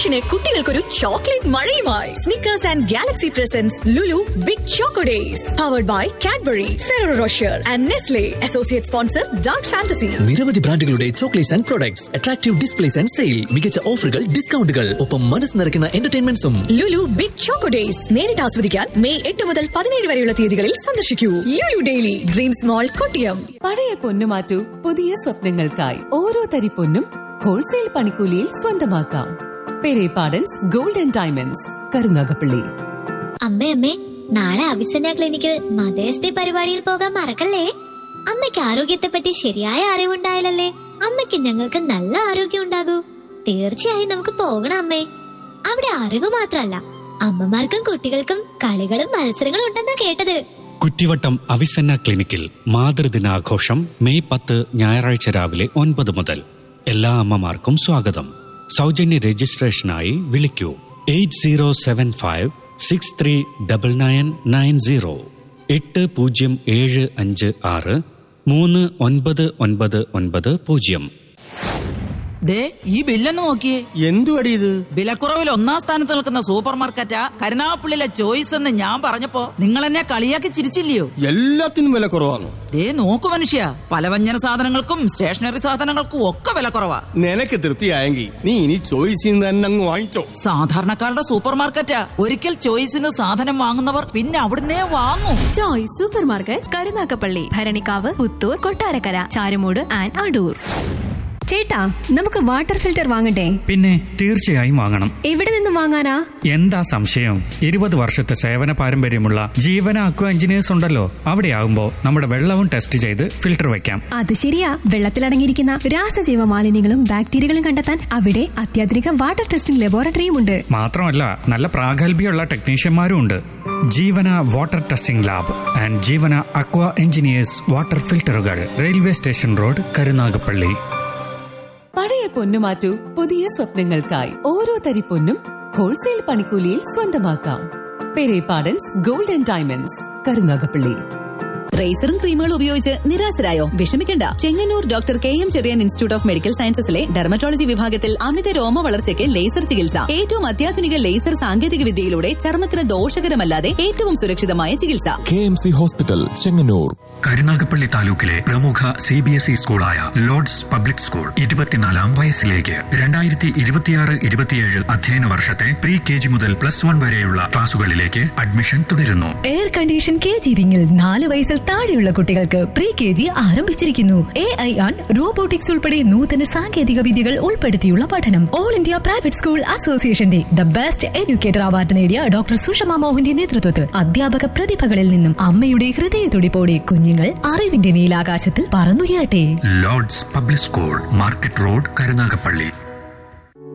വെക്കേഷന് കുട്ടികൾക്കൊരു chocolate മഴയുമായി Snickers and Galaxy presence Lulu big choco days. Powered by Cadbury, ഫെററോ Rocher and Nestle. Associate sponsor dark fantasy. നിരവധി ബ്രാൻഡുകളുടെ chocolates and products, attractive displace and sale, മികച്ച ഓഫറുകൾ, ഡിസ്കൗണ്ടുകൾ, ഒപ്പം മനസ്സ് നിറയ്ക്കുന്ന എന്റർടൈൻമെന്റ്സും. Lulu big choco days നേരിട്ട് ആസ്വദിക്കാൻ May 8 മുതൽ 17 വരെയുള്ള തീയതികളിൽ സന്ദർശിക്കൂ. ലുലു ഡെയിലി, ഡ്രീംസ് മോൾ, കൊട്ടിയം. പഴയ പൊന്നു മാറ്റൂ, പുതിയ സ്വപ്നങ്ങൾക്കായി. ഓരോ തരി പൊന്നും ഹോൾസെയിൽ പണിക്കൂലിയിൽ സ്വന്തമാക്കാം. Perepadans gold and diamonds, Karunagappally. അമ്മേ, നാളെ അഭിസന്യ ക്ലിനിക്കിൽ മദേഴ്സ് ഡേ പരിപാടിയിൽ പോകാൻ മറക്കല്ലേ. അമ്മയ്ക്ക് ആരോഗ്യത്തെ പറ്റി ശരിയായ അറിവുണ്ടായാലല്ലേ അമ്മയ്ക്ക് ഞങ്ങൾക്ക് നല്ല ആരോഗ്യം ഉണ്ടാകൂ. തീർച്ചയായും നമുക്ക് പോകണം അമ്മേ. അവിടെ അറിവ് മാത്രല്ല, അമ്മമാർക്കും കുട്ടികൾക്കും കളികളും മത്സരങ്ങളും ഉണ്ടെന്നാ കേട്ടത്. കുറ്റിവട്ടം അവിസന്ന ക്ലിനിക്കിൽ മാതൃദിനാഘോഷം May 10 ഞായറാഴ്ച രാവിലെ 9 മുതൽ. എല്ലാ അമ്മമാർക്കും സ്വാഗതം. സൗജന്യ രജിസ്ട്രേഷനായി വിളിക്കൂ 8075639990 8075639990. ഈ ബില്ലൊന്ന് നോക്കിയേ. എന്തുവടി ഇത്? വിലക്കുറവിൽ 1ാം സ്ഥാനത്ത് നിൽക്കുന്ന സൂപ്പർ മാർക്കറ്റാ കരുനാഗപ്പള്ളിയിലെ ചോയ്സ് എന്ന് ഞാൻ പറഞ്ഞപ്പോ നിങ്ങൾ എന്നെ കളിയാക്കി ചിരിച്ചില്ലയോ? എല്ലാത്തിനും വില കുറവാണ്. നോക്കു മനുഷ്യ, പലവ്യഞ്ജന സാധനങ്ങൾക്കും സ്റ്റേഷനറി സാധനങ്ങൾക്കും ഒക്കെ വില കുറവാ. നിനക്ക് തൃപ്തിയായെങ്കിൽ നീ ഇനി ചോയ്സിൽ തന്നെ അങ്ങ് വാങ്ങിച്ചോ. സാധാരണക്കാരുടെ സൂപ്പർ മാർക്കറ്റാ. ഒരിക്കൽ ചോയ്സിന് സാധനം വാങ്ങുന്നവർ പിന്നെ അവിടുന്നേ വാങ്ങും. Choice super market, Karunagappally, Bharanikkavu, Puthur, Kottarakkara, Charummood and Adoor. ചേട്ടാ, നമുക്ക് വാട്ടർ ഫിൽറ്റർ വാങ്ങണ്ടേ? പിന്നെ തീർച്ചയായും വാങ്ങണം. എവിടെ നിന്ന് വാങ്ങാനാ? എന്താ സംശയം? 20 വർഷത്തെ സേവന പാരമ്പര്യമുള്ള ജീവന അക്വ എഞ്ചിനീയേഴ്സ് ഉണ്ടല്ലോ. അവിടെയാകുമ്പോ നമ്മുടെ വെള്ളവും ടെസ്റ്റ് ചെയ്ത് ഫിൽറ്റർ വെക്കാം. അത് ശരിയാ. വെള്ളത്തിലടങ്ങിയിരിക്കുന്ന രാസജീവ മാലിന്യങ്ങളും ബാക്ടീരിയകളും കണ്ടെത്താൻ അവിടെ അത്യാധുനിക വാട്ടർ ടെസ്റ്റിംഗ് ലബോറട്ടറിയും ഉണ്ട്. മാത്രമല്ല, നല്ല പ്രാഗൽഭ്യമുള്ള ടെക്നീഷ്യന്മാരും ഉണ്ട്. ജീവന വാട്ടർ ടെസ്റ്റിംഗ് ലാബ് ആൻഡ് ജീവന aqua engineers water ഫിൽറ്ററുകൾ, railway station road, Karunagappally. പഴയ പൊന്നു മാറ്റൂ, പുതിയ സ്വപ്നങ്ങൾക്കായി. ഓരോ തരി പൊന്നും ഹോൾസെയിൽ പണിക്കൂലിയിൽ സ്വന്തമാക്കാം. Perepadans gold and diamonds, Karunagappally. റേസറും ക്രീമുകളും ഉപയോഗിച്ച് നിരാശരായോ? വിഷമിക്കണ്ട. Chengannur doctor KM Cherian institute of medical സയൻസസിലെ dermatology വിഭാഗത്തിൽ അമിത രോമ വളർച്ചയ്ക്ക് ലേസർ ചികിത്സ. ഏറ്റവും അത്യാധുനിക ലേസർ സാങ്കേതിക വിദ്യയിലൂടെ ചർമ്മത്തിന് ദോഷകരമല്ലാതെ ഏറ്റവും സുരക്ഷിതമായ ചികിത്സ. KMC hospital, Chengannur. കരുനാഗപ്പള്ളി താലൂക്കിലെ പ്രമുഖ CBSE സ്കൂളായ ലോർഡ്സ് പബ്ലിക് സ്കൂൾ 24ാം വയസ്സിലേക്ക് 2026-27 അധ്യയന വർഷത്തെ പ്രീ KG മുതൽ +1 വരെയുള്ള ക്ലാസുകളിലേക്ക് അഡ്മിഷൻ തുടരുന്നു. എയർ കണ്ടീഷൻ KG വിങ്ങിൽ 4 വയസ്സിൽ താഴെയുള്ള കുട്ടികൾക്ക് പ്രീ KG ആരംഭിച്ചിരിക്കുന്നു. AI ആൻഡ് റോബോട്ടിക്സ് ഉൾപ്പെടെ നൂതന സാങ്കേതിക വിദ്യകൾ ഉൾപ്പെടുത്തിയുള്ള പഠനം. ഓൾ ഇന്ത്യ പ്രൈവറ്റ് സ്കൂൾ അസോസിയേഷന്റെ ദ ബെസ്റ്റ് എഡ്യൂക്കേറ്റർ അവാർഡ് നേടിയ ഡോക്ടർ സുഷമ മോഹന്റെ നേതൃത്വത്തിൽ അധ്യാപക പ്രതിഭകളിൽ നിന്നും അമ്മയുടെ ഹൃദയത്തുടിപ്പോടെ കുഞ്ഞുങ്ങൾ അറിവിന്റെ നീലാകാശത്തിൽ പറന്നുയരട്ടെ. Lord's public school, market road, Karunagappally.